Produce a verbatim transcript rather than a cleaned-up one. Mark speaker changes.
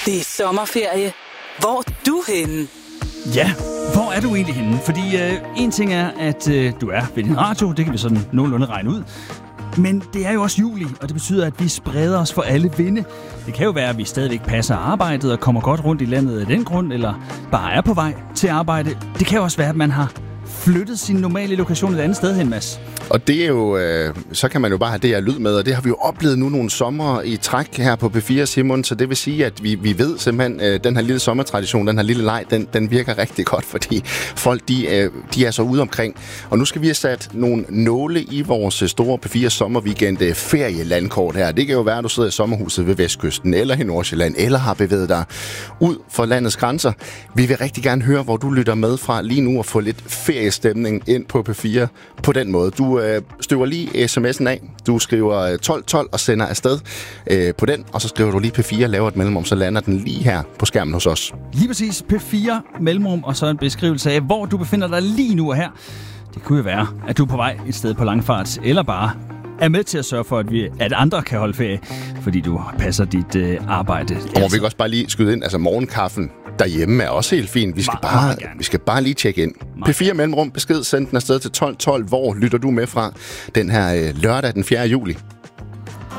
Speaker 1: Det er sommerferie. Hvor er du henne?
Speaker 2: Ja, hvor er du egentlig henne? Fordi øh, en ting er, at øh, du er ved din radio, det kan vi sådan nogenlunde regne ud. Men det er jo også juli, og det betyder, at vi spreder os for alle vinde. Det kan jo være, at vi stadigvæk passer arbejdet og kommer godt rundt i landet af den grund, eller bare er på vej til arbejde. Det kan jo også være, at man har flyttet sin normale lokation et andet sted hen, Mads.
Speaker 3: Og det er jo, øh, så kan man jo bare have det her lyd med, og det har vi jo oplevet nu nogle sommer i træk her på P fire, Simon, så det vil sige, at vi, vi ved simpelthen, øh, den her lille sommertradition, den her lille leg, den, den virker rigtig godt, fordi folk, de, øh, de er så ude omkring. Og nu skal vi have sat nogle nåle i vores store P fire sommerweekend ferielandkort her. Det kan jo være, at du sidder i sommerhuset ved Vestkysten, eller i Nordsjælland, eller har bevæget dig ud for landets grænser. Vi vil rigtig gerne høre, hvor du lytter med fra lige nu, og få lidt feriestemning ind på P fire på den måde. Du øh, støver lige sms'en af. Du skriver tolv tolv og sender afsted øh, på den, og så skriver du lige P fire, laver et mellemrum, så lander den lige her på skærmen hos os.
Speaker 2: Lige præcis P fire mellemrum, og så en beskrivelse af, hvor du befinder dig lige nu og her. Det kunne jo være, at du er på vej et sted på langfart, eller bare er med til at sørge for, at, vi, at andre kan holde ferie, fordi du passer dit øh, arbejde.
Speaker 3: Og må vi også bare lige skyde ind, altså morgenkaffen derhjemme er også helt fint. Vi skal,
Speaker 2: meget,
Speaker 3: bare,
Speaker 2: meget
Speaker 3: vi skal bare lige tjekke ind. P fire mellemrum, besked, send den afsted til tolv tolv. Hvor lytter du med fra den her øh, lørdag den fjerde juli?